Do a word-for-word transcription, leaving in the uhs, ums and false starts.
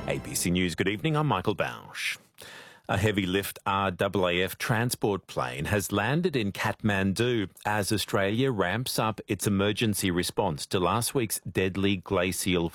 A B C News, good evening, I'm Michael Bausch. A heavy lift R A A F transport plane has landed in Kathmandu as Australia ramps up its emergency response to last week's deadly glacial